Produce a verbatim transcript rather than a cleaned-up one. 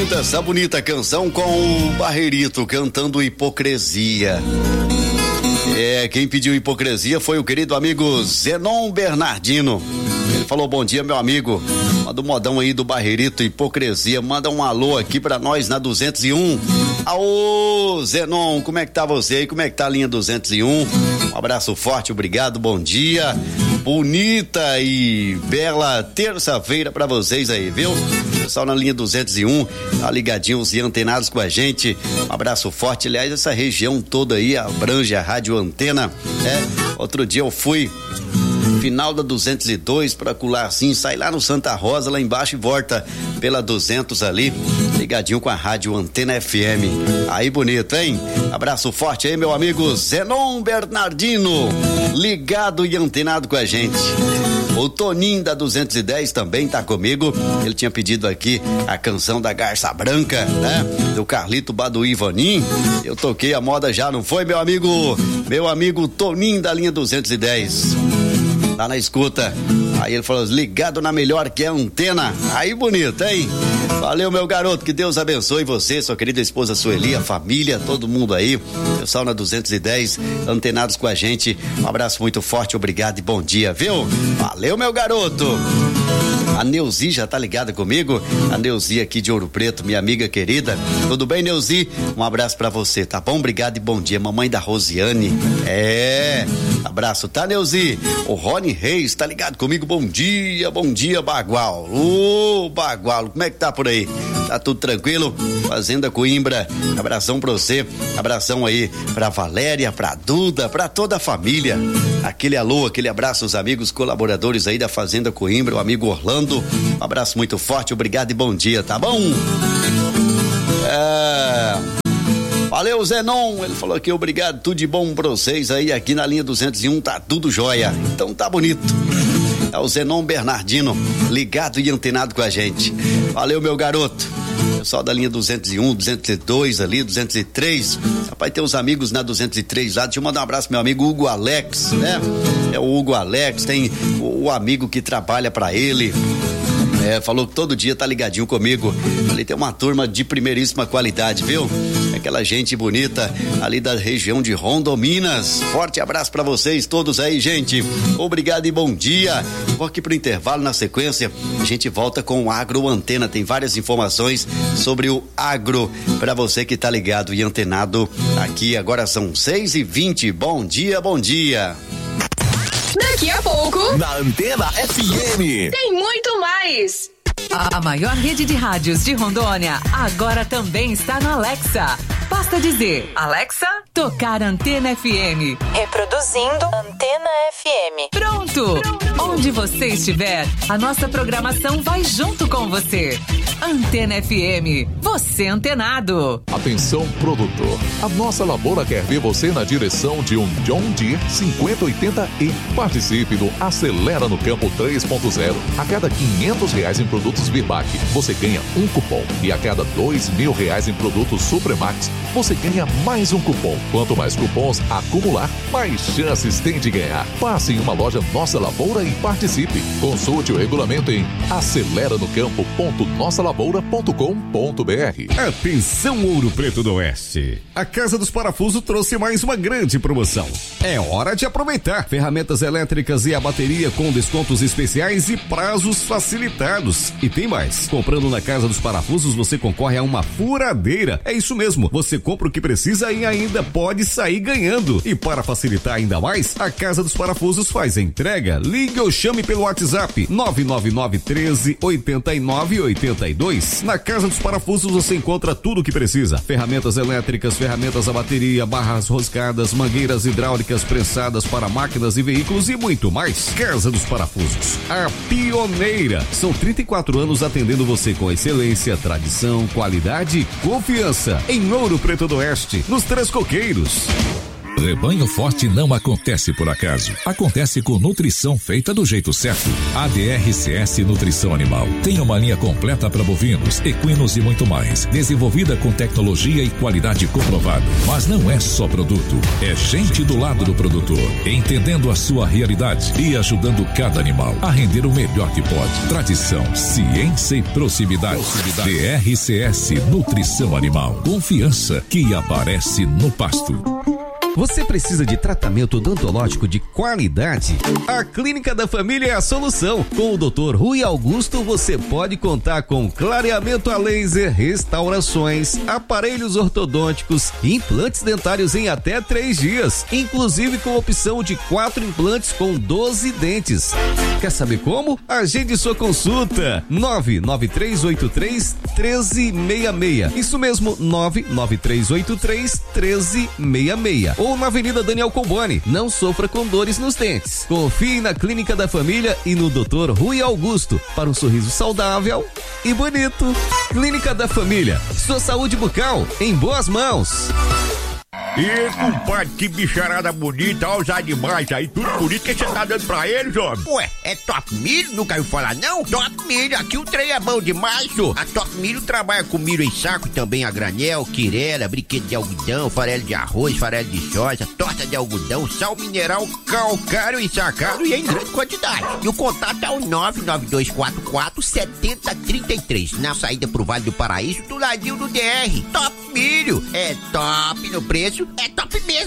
ouvindo essa bonita canção com o Barreirito cantando Hipocrisia. É, quem pediu Hipocrisia foi o querido amigo Zenon Bernardino. Ele falou: bom dia, meu amigo. Manda um modão aí do Barreirito, Hipocrisia. Manda um alô aqui pra nós na duzentos e um. Aô, Zenon, como é que tá você aí? Como é que tá a linha duzentos e um? Um abraço forte, obrigado, bom dia. Bonita e bela terça-feira pra vocês aí, viu? Pessoal na linha duzentos e um, tá ligadinhos e antenados com a gente. Um abraço forte. Aliás, essa região toda aí abrange a Rádio Antena, né? Outro dia eu fui final da duzentos e dois pra colar assim, sai lá no Santa Rosa, lá embaixo e volta pela duzentos ali, ligadinho com a Rádio Antena F M. Aí bonito, hein? Abraço forte aí, meu amigo Zenon Bernardino, ligado e antenado com a gente. O Toninho da duzentos e dez também tá comigo. Ele tinha pedido aqui a canção da Garça Branca, né? Do Carlito Baduí Vanim. Eu toquei a moda já, não foi, meu amigo? Meu amigo Toninho da linha duzentos e dez. Tá na escuta. Aí ele falou: ligado na melhor que é a Antena. Aí bonito, hein? Valeu, meu garoto, que Deus abençoe você, sua querida esposa Sueli, a família, todo mundo aí, pessoal na duzentos e dez, antenados com a gente. Um abraço muito forte, obrigado e bom dia, viu? Valeu, meu garoto. A Neuzi já tá ligada comigo, a Neuzi aqui de Ouro Preto, minha amiga querida. Tudo bem, Neuzi? Um abraço pra você, tá bom? Obrigado e bom dia, mamãe da Rosiane. É, abraço, tá, Neuzi? O Rony Reis tá ligado comigo, bom dia, bom dia, Bagual. Ô, Bagual, como é que tá por aí? Tá tudo tranquilo? Fazenda Coimbra, abração pra você, abração aí pra Valéria, pra Duda, pra toda a família. Aquele alô, aquele abraço aos amigos colaboradores aí da Fazenda Coimbra, o amigo Orlando. Um abraço muito forte, obrigado e bom dia, tá bom? É... Valeu, Zenon, ele falou aqui: obrigado, tudo de bom pra vocês aí, aqui na linha duzentos e um tá tudo jóia, então tá bonito. É o Zenon Bernardino, ligado e antenado com a gente. Valeu, meu garoto. Pessoal da linha duzentos e um, duzentos e dois ali, duzentos e três. Rapaz, tem uns amigos na duzentos e três lá. Deixa eu mandar um abraço pro meu amigo Hugo Alex, né? É o Hugo Alex, tem o, o amigo que trabalha pra ele. É, falou que todo dia tá ligadinho comigo. Ali tem uma turma de primeiríssima qualidade, viu? Aquela gente bonita ali da região de Rondominas. Forte abraço pra vocês todos aí, gente. Obrigado e bom dia. Vou aqui pro intervalo, na sequência a gente volta com o Agro Antena. Tem várias informações sobre o agro pra você que tá ligado e antenado aqui. Agora são seis e vinte. Bom dia, bom dia. Daqui a pouco, na Antena F M, tem muito mais. A maior rede de rádios de Rondônia agora também está no Alexa. Basta dizer: Alexa, tocar Antena F M. Reproduzindo Antena F M. Pronto! Pronto! Onde você estiver, a nossa programação vai junto com você. Antena F M, você antenado. Atenção, produtor. A nossa lavoura quer ver você na direção de um John Deere cinquenta oitenta E. Participe do Acelera no Campo três ponto zero. A cada quinhentos reais em produtos Virbac, você ganha um cupom. E a cada dois mil reais em produtos Supremax, você ganha mais um cupom. Quanto mais cupons acumular, mais chances tem de ganhar. Passe em uma loja Nossa Lavoura e participe. Consulte o regulamento em acelera no campo ponto nossa lavoura ponto com ponto br. Atenção, Ouro Preto do Oeste. A Casa dos Parafusos trouxe mais uma grande promoção. É hora de aproveitar. Ferramentas elétricas e a bateria com descontos especiais e prazos facilitados. E tem mais. Comprando na Casa dos Parafusos, você concorre a uma furadeira. É isso mesmo. Você compra o que precisa e ainda pode sair ganhando. E para facilitar ainda mais, a Casa dos Parafusos faz a entrega. Ligue ou chame pelo WhatsApp nove nove nove um três oito nove oito dois. Na Casa dos Parafusos você encontra tudo o que precisa. Ferramentas elétricas, ferramentas a bateria, barras roscadas, mangueiras hidráulicas prensadas para máquinas e veículos e muito mais. Casa dos Parafusos, a pioneira. São trinta e quatro anos atendendo você com excelência, tradição, qualidade e confiança. Em Ouro Preto do Oeste, nos Três Coqueiros. Rebanho forte não acontece por acaso. Acontece com nutrição feita do jeito certo. A D R C S Nutrição Animal tem uma linha completa para bovinos, equinos e muito mais. Desenvolvida com tecnologia e qualidade comprovada. Mas não é só produto. É gente do lado do produtor, entendendo a sua realidade e ajudando cada animal a render o melhor que pode. Tradição, ciência e proximidade. D R C S Nutrição Animal. Confiança que aparece no pasto. Você precisa de tratamento odontológico de qualidade? A Clínica da Família é a solução. Com o doutor Rui Augusto, você pode contar com clareamento a laser, restaurações, aparelhos ortodônticos, implantes dentários em até três dias, inclusive com opção de quatro implantes com doze dentes. Quer saber como? Agende sua consulta. nove nove três oito três, um três seis seis. Isso mesmo, nove nove três oito três, um três seis seis. Ou na Avenida Daniel Comboni. Não sofra com dores nos dentes. Confie na Clínica da Família e no doutor Rui Augusto para um sorriso saudável e bonito. Clínica da Família. Sua saúde bucal em boas mãos. Ih, compadre, que bicharada bonita, olha os animais aí, tudo bonito que você tá dando pra eles, homem. Ué, é Top Milho? Nunca ouviu falar, não? Top Milho, aqui o trem é bom demais, senhor. A Top Milho trabalha com milho em saco e também a granel, quirela, brinquedo de algodão, farelo de arroz, farelo de soja, torta de algodão, sal mineral, calcário ensacado e em grande quantidade. E o contato é o nove nove dois quatro quatro, sete zero três três, na saída pro Vale do Paraíso, do ladinho do D R. Top Milho, é top no preço, é top mesmo.